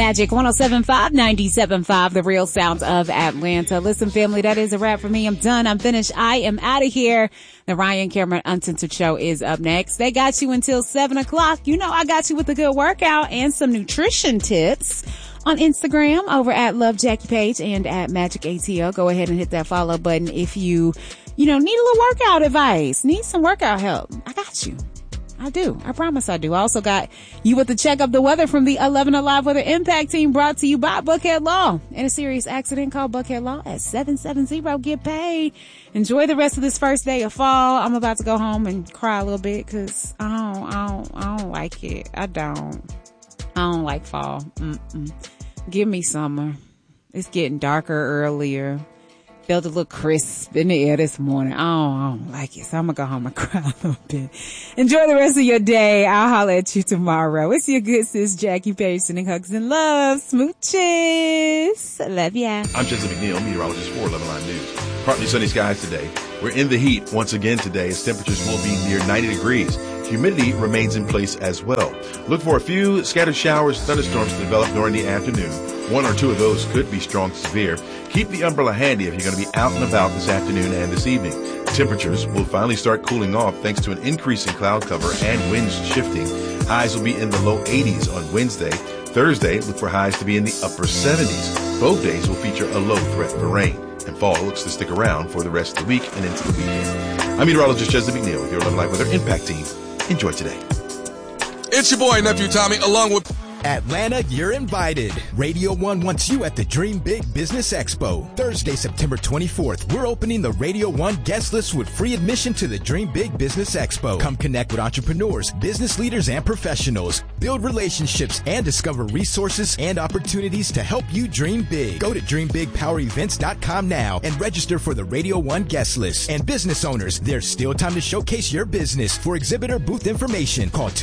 Magic 107.5, 97.5, the real sound of Atlanta. Listen, family, that is a wrap for me. I'm done. I'm finished. I am out of here. The Ryan Cameron Uncensored Show is up next. They got you until 7 o'clock. You know I got you with a good workout and some nutrition tips on Instagram over at Love Jackie Page and at Magic ATL. Go ahead and hit that follow button if you need a little workout advice, need some workout help. I got you. I do. I promise I do. I also got you with the check of the weather from the 11 Alive Weather Impact Team, brought to you by Buckhead Law. In a serious accident, call Buckhead Law at 770. Get paid. Enjoy the rest of this first day of fall. I'm about to go home and cry a little bit because I don't like it. I don't like fall. Give me summer. It's getting darker earlier. Felt a little crisp in the air this morning. I don't like it, so I'm gonna go home and cry a little bit. Enjoy the rest of your day. I'll holler at you tomorrow. It's your good sis, Jackie Page, sending hugs and love. Smooches. Love ya. I'm Chesley McNeil, meteorologist for 11 Line News. Partly sunny skies today. We're in the heat once again today as temperatures will be near 90 degrees. Humidity remains in place as well. Look for a few scattered showers, thunderstorms to develop during the afternoon. One or two of those could be strong to severe. Keep the umbrella handy if you're going to be out and about this afternoon and this evening. Temperatures will finally start cooling off thanks to an increase in cloud cover and winds shifting. Highs will be in the low 80s on Wednesday. Thursday, look for highs to be in the upper 70s. Both days will feature a low threat for rain. And fall looks to stick around for the rest of the week and into the weekend. I'm meteorologist Chesley McNeil with your 11 Live Weather Impact Team. Enjoy today. It's your boy, Nephew Tommy, along with Atlanta, you're invited. Radio 1 wants you at the Dream Big Business Expo. Thursday, September 24th, we're opening the Radio 1 guest list with free admission to the Dream Big Business Expo. Come connect with entrepreneurs, business leaders, and professionals. Build relationships and discover resources and opportunities to help you dream big. Go to DreamBigPowerEvents.com now and register for the Radio 1 guest list. And business owners, there's still time to showcase your business. For exhibitor booth information, call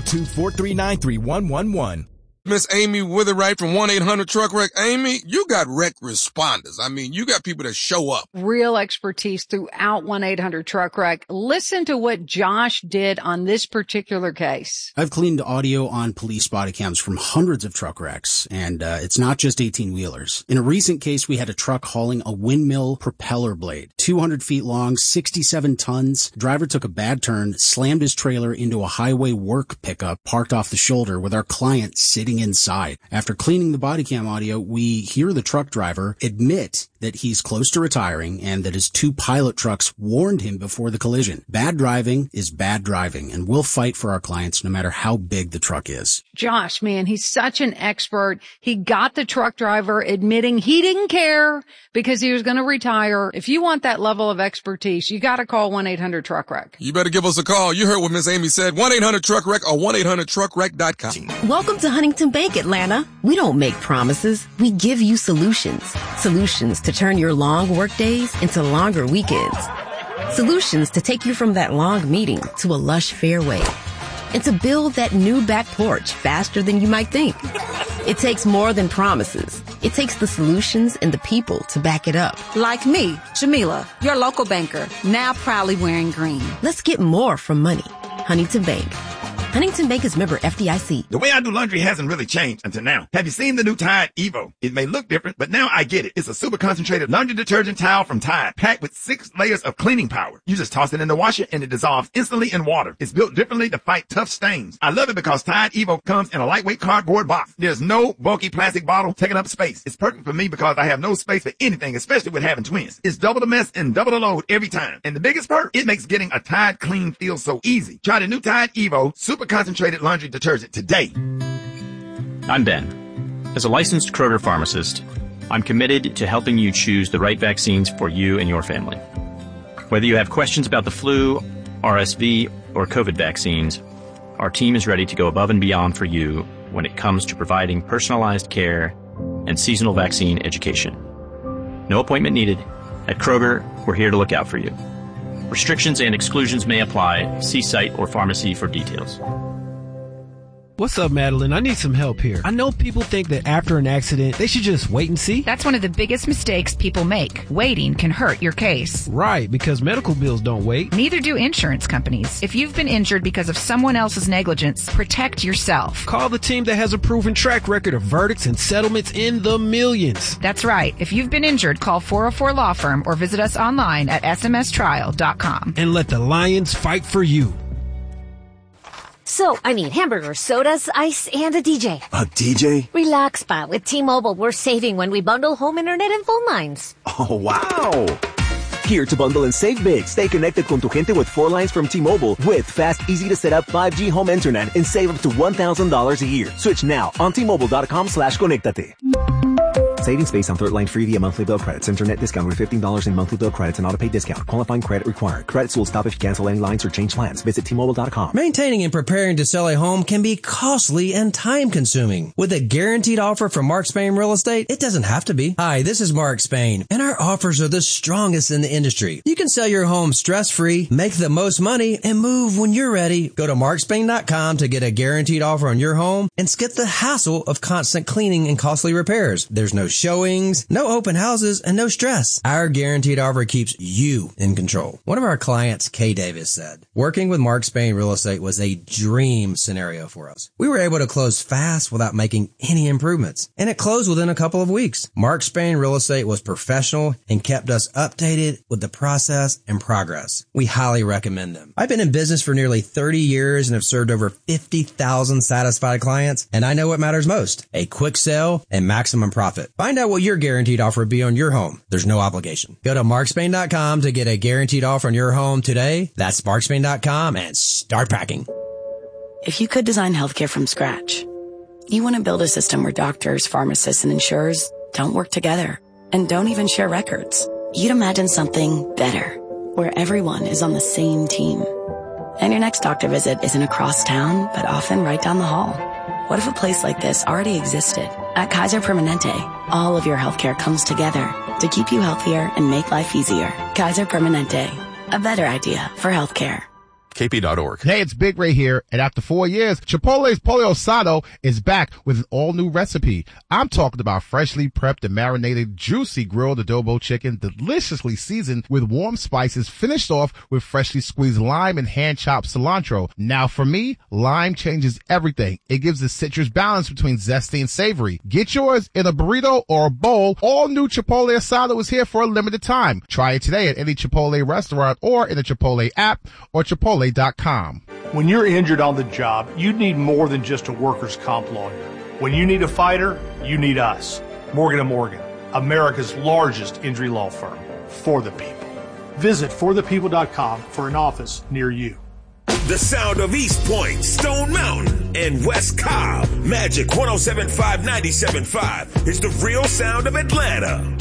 202-439-3111. Miss Amy Witherwright from 1-800-TRUCK-WRECK. Amy, you got wreck responders. I mean, you got people that show up. Real expertise throughout 1-800-TRUCK-WRECK. Listen to what Josh did on this particular case. I've cleaned audio on police body cams from hundreds of truck wrecks, and it's not just 18-wheelers. In a recent case, we had a truck hauling a windmill propeller blade, 200 feet long, 67 tons. Driver took a bad turn, slammed his trailer into a highway work pickup parked off the shoulder with our client sitting inside. After cleaning the body cam audio, we hear the truck driver admit that he's close to retiring and that his two pilot trucks warned him before the collision. Bad driving is bad driving, and we'll fight for our clients no matter how big the truck is. Josh, man, he's such an expert. He got the truck driver admitting he didn't care because he was going to retire. If you want that level of expertise, you got to call 1-800-TRUCK-WRECK. You better give us a call. You heard what Miss Amy said. 1-800-TRUCK-WRECK or 1-800-TRUCK-WRECK.com. Welcome to Huntington Bank, Atlanta. We don't make promises. We give you solutions. Solutions to turn your long work days into longer weekends. Solutions to take you from that long meeting to a lush fairway. And to build that new back porch faster than you might think. It takes more than promises. It takes the solutions and the people to back it up. Like me, Jamila, your local banker, now proudly wearing green. Let's get more from money. Huntington Bank. Huntington Bank is member FDIC. The way I do laundry hasn't really changed until now. Have you seen the new Tide Evo? It may look different, but now I get it. It's a super concentrated laundry detergent towel from Tide, packed with 6 layers of cleaning power. You just toss it in the washer and it dissolves instantly in water. It's built differently to fight tough stains. I love it because Tide Evo comes in a lightweight cardboard box. There's no bulky plastic bottle taking up space. It's perfect for me because I have no space for anything, especially with having twins. It's double the mess and double the load every time. And the biggest perk, it makes getting a Tide clean feel so easy. Try the new Tide Evo super concentrated laundry detergent today. I'm Ben. As a licensed Kroger pharmacist, I'm committed to helping you choose the right vaccines for you and your family. Whether you have questions about the flu, RSV, or COVID vaccines, our team is ready to go above and beyond for you when it comes to providing personalized care and seasonal vaccine education. No appointment needed. At Kroger, we're here to look out for you. Restrictions and exclusions may apply. See site or pharmacy for details. What's up, Madeline? I need some help here. I know people think that after an accident, they should just wait and see. That's one of the biggest mistakes people make. Waiting can hurt your case. Right, because medical bills don't wait. Neither do insurance companies. If you've been injured because of someone else's negligence, protect yourself. Call the team that has a proven track record of verdicts and settlements in the millions. That's right. If you've been injured, call 404 Law Firm or visit us online at smstrial.com. And let the Lions fight for you. So, I need hamburgers, sodas, ice, and a DJ. A DJ? Relax, Pa. With T-Mobile, we're saving when we bundle home internet and phone lines. Oh, wow. Here to bundle and save big. Stay connected con tu gente with 4 lines from T-Mobile with fast, easy-to-set-up 5G home internet and save up to $1,000 a year. Switch now on T-Mobile.com/conectate. Savings based on third line free via monthly bill credits. Internet discount with $15 in monthly bill credits and auto pay discount. Qualifying credit required. Credits will stop if you cancel any lines or change plans. Visit T-Mobile.com. Maintaining and preparing to sell a home can be costly and time consuming. With a guaranteed offer from Mark Spain Real Estate, it doesn't have to be. Hi, this is Mark Spain, and our offers are the strongest in the industry. You can sell your home stress-free, make the most money, and move when you're ready. Go to markspain.com to get a guaranteed offer on your home and skip the hassle of constant cleaning and costly repairs. There's no showings, no open houses, and no stress. Our guaranteed offer keeps you in control. One of our clients, Kay Davis, said, working with Mark Spain Real Estate was a dream scenario for us. We were able to close fast without making any improvements, and it closed within a couple of weeks. Mark Spain Real Estate was professional and kept us updated with the process and progress. We highly recommend them. I've been in business for nearly 30 years and have served over 50,000 satisfied clients, and I know what matters most: a quick sale and maximum profit. Find out what your guaranteed offer would be on your home. There's no obligation. Go to markspain.com to get a guaranteed offer on your home today. That's markspain.com and start packing. If you could design healthcare from scratch, you want to build a system where doctors, pharmacists, and insurers don't work together and don't even share records. You'd imagine something better, where everyone is on the same team. And your next doctor visit isn't across town, but often right down the hall. What if a place like this already existed? At Kaiser Permanente, all of your healthcare comes together to keep you healthier and make life easier. Kaiser Permanente, a better idea for healthcare. KP.org. Hey, it's Big Ray here, and after 4 years, Chipotle's Pollo Asado is back with an all-new recipe. I'm talking about freshly prepped and marinated, juicy grilled adobo chicken, deliciously seasoned with warm spices, finished off with freshly squeezed lime and hand-chopped cilantro. Now, for me, lime changes everything. It gives a citrus balance between zesty and savory. Get yours in a burrito or a bowl. All-new Chipotle Asado is here for a limited time. Try it today at any Chipotle restaurant or in the Chipotle app or Chipotle.com. When you're injured on the job, you need more than just a workers' comp lawyer. When you need a fighter, you need us. Morgan & Morgan, America's largest injury law firm. For the people. Visit forthepeople.com for an office near you. The sound of East Point, Stone Mountain, and West Cobb. Magic 107.5, 97.5 is the real sound of Atlanta.